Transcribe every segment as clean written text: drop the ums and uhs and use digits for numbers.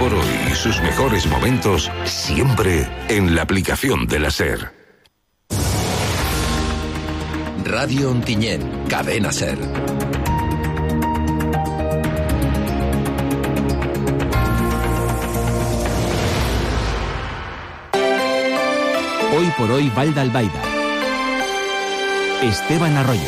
por hoy y sus mejores momentos siempre en la aplicación de la SER. Radio Ontinyent, Cadena SER. Hoy por hoy, Vall d'Albaida. Esteban Arroyo.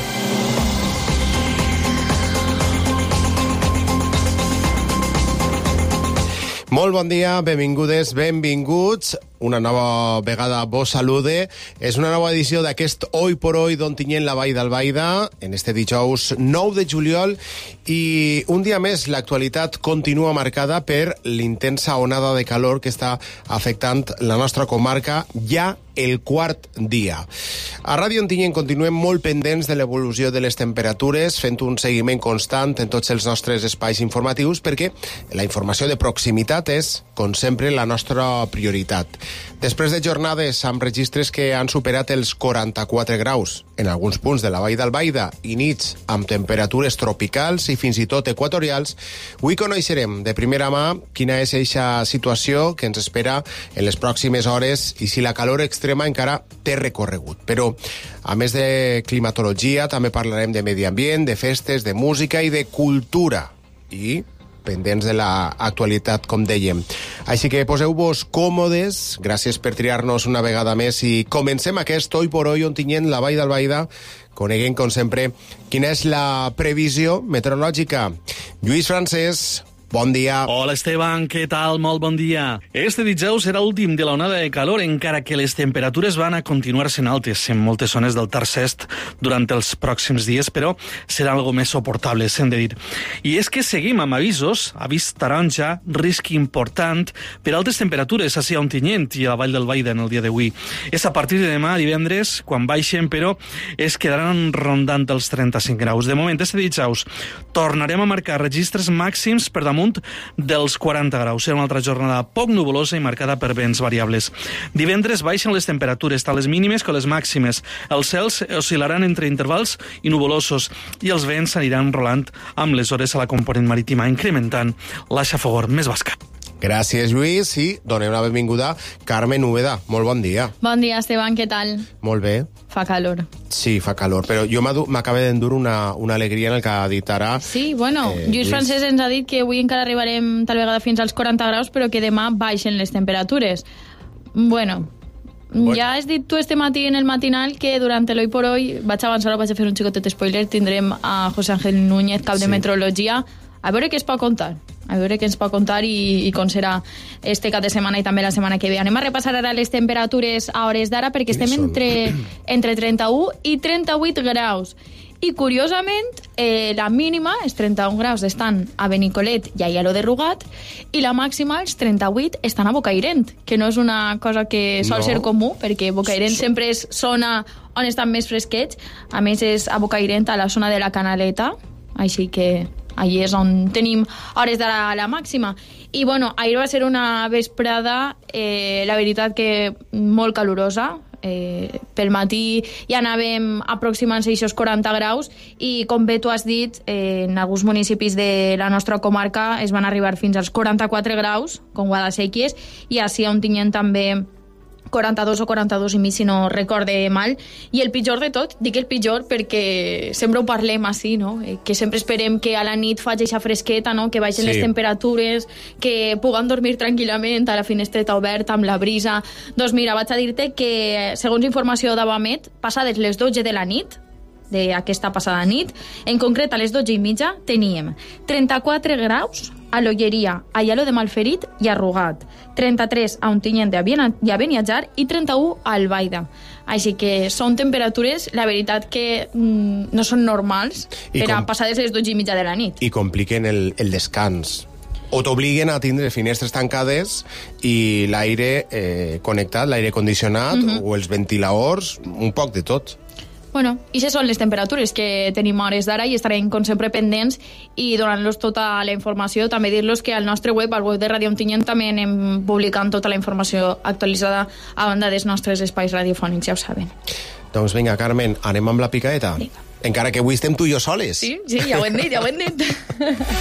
Molt bon dia, benvingudes, benvinguts. Una nova vegada vos salude. És una nova edició d'aquest Hoy por Hoy d'Ontinyent, la Vall d'Albaida, en este dijous 9 de juliol, i un dia més l'actualitat continua marcada per l'intensa onada de calor que està afectant la nostra comarca ja el quart dia. A Ràdio Ontinyent continuem molt pendents de l'evolució de les temperatures, fent un seguiment constant en tots els nostres espais informatius, perquè la informació de proximitat és, com sempre, la nostra prioritat. Després de jornades amb registres que han superat els 44 graus en alguns punts de la Vall d'Albaida i nits amb temperatures tropicals i fins i tot equatorials, avui coneixerem de primera mà quina és eixa situació que ens espera en les pròximes hores i si la calor extrema encara té recorregut. Però, a més de climatologia, també parlarem de medi ambient, de festes, de música i de cultura. I pendents de l'actualitat, com dèiem. Així que poseu-vos còmodes, gràcies per triar-nos una vegada més i comencem aquest Hoy por Hoy Ontinyent, la Vall d'Albaida, coneguent, com sempre, quina és la previsió meteorològica. Lluís Francesc, bon dia. Hola, Esteban, què tal? Molt bon dia. Este dijous serà l'últim de la onada de calor, encara que les temperatures van a continuar sent altes en moltes zones del tercer est durant els pròxims dies, però serà algo més suportable, s'hem de dir. I és que seguim amb avisos, avís taronja, risc important per altes temperatures a Ontinyent i a la Vall d'Albaida en el dia d'avui. És a partir de demà, divendres, quan baixen, però es quedaran rondant els 35 graus. De moment, este dijous tornarem a marcar registres màxims per damunt dels 40 graus. Serà una altra jornada poc nuvolosa i marcada per vents variables. Divendres baixen les temperatures, tant les mínimes com les màximes. Els cels oscil·laran entre intervals i nuvolosos i els vents aniran rolant amb les hores a la component marítima, incrementant la xafogor més basca. Gràcies, Lluís, i donem la benvinguda a Carmen Úbeda. Molt bon dia. Bon dia, Esteban, què tal? Molt bé. Fa calor. Sí, fa calor, però jo m'acaba d'endur una alegria en el que ha dit ara. Sí, bueno, Lluís Francesc ens ha dit que avui encara arribarem tal vegada fins als 40 graus, però que demà baixen les temperatures. Bueno, ja has dit tu este matí en el matinal que durant l'Hoy por Hoy, vaig avançar, vaig a fer un xicotet spoiler, tindrem a José Ángel Núñez, cap de meteorologia, a veure què es pot contar. A veure què ens pot contar i com serà este cap de setmana i també la setmana que ve. Anem a repassar ara les temperatures a hores d'ara perquè estem entre 31 i 38 graus. I, curiosament, la mínima, els 31 graus, estan a Benicolet i a Aielo de Rugat, i la màxima, els 38, estan a Bocairent, que no és una cosa que sol ser comú, perquè Bocairent sempre és zona on estan més fresquets. A més, és a Bocairent, a la zona de la Canaleta, així que allí és on tenim hores d'ara la màxima. I, bueno, ahir va ser una vesprada, la veritat que molt calorosa. Pel matí ja anàvem aproximant-se a aquests 40 graus i, com bé tu has dit, en alguns municipis de la nostra comarca es van arribar fins als 44 graus, com Guadasséquies, i així a Ontinyent també 42 o 42 i mig, si no recorde mal. I el pitjor de tot, dic el pitjor perquè sempre ho parlem així, no? Que sempre esperem que a la nit faci aquesta fresqueta, no? Que baixen les temperatures, que puguem dormir tranquil·lament a la finestreta oberta, amb la brisa. Doncs mira, vaig a dir-te que, segons informació d'Avamet, passades les 12 de la nit, d'aquesta passada nit, en concret a les 12:30, teníem 34 graus a l'Olleria, a Aielo de Malferit i a Rugat, 33 a Ontinyent i a Beniatjar i 31 a Albaida. Així que són temperatures, la veritat, que no són normals per a passades les 12:30 de la nit. I compliquen el descans. O t'obliguen a tindre finestres tancades i l'aire connectat, l'aire condicionat o els ventiladors, un poc de tot. Bueno, i aquestes són les temperatures que tenim a hores d'ara i estarem, com sempre, pendents i donant-los tota la informació. També dir-los que al nostre web, al web de Ràdio Ontinyent, també anem publicant tota la informació actualitzada a banda dels nostres espais radiofònics, ja ho saben. Doncs vinga, Carmen, anem amb la picaeta? Vinga. Encara que avui estem tu i jo soles. Sí, ja ho hem dit.